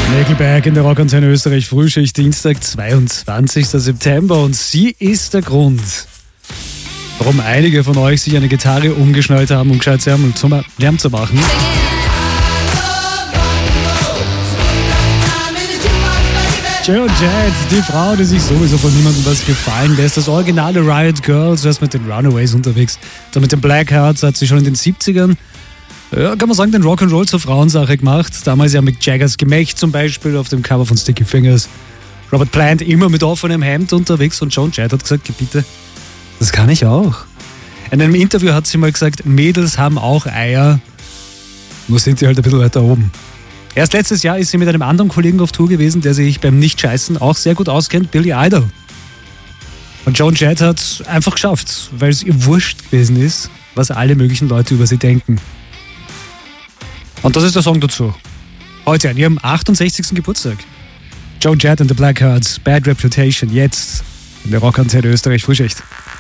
Nickelback in der Rockantenne Österreich Frühschicht, Dienstag, 22. September. Und sie ist der Grund, warum einige von euch sich eine Gitarre umgeschnallt haben, um gescheit Lärm zu machen. Joan Jett, die Frau, die sich sowieso von niemandem was gefallen lässt. Das originale Riot Girl, zuerst mit den Runaways unterwegs, dann mit den Blackhearts, hat sie schon in den 70ern, ja, kann man sagen, den Rock'n'Roll zur Frauensache gemacht. Damals ja mit Jaggers Gemächt zum Beispiel auf dem Cover von Sticky Fingers. Robert Plant immer mit offenem Hemd unterwegs und Joan Jett hat gesagt, bitte, das kann ich auch. In einem Interview hat sie mal gesagt, Mädels haben auch Eier, nur sind die halt ein bisschen weiter oben. Erst letztes Jahr ist sie mit einem anderen Kollegen auf Tour gewesen, der sich beim Nichtscheißen auch sehr gut auskennt, Billy Idol. Und Joan Jett hat einfach geschafft, weil es ihr wurscht gewesen ist, was alle möglichen Leute über sie denken. Und das ist der Song dazu. Heute an ihrem 68. Geburtstag. Joan Jett and the Blackhearts, Bad Reputation, jetzt in der Rockantenne Österreich Frühschicht.